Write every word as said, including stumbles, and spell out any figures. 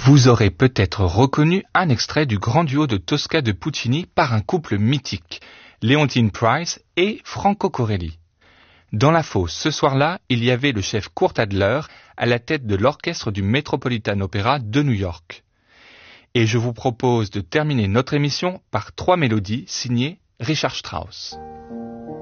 Vous aurez peut-être reconnu un extrait du grand duo de Tosca de Puccini par un couple mythique, Leontyne Price et Franco Corelli. Dans la fosse, ce soir-là, il y avait le chef Kurt Adler à la tête de l'orchestre du Metropolitan Opera de New York. Et je vous propose de terminer notre émission par trois mélodies signées Richard Strauss.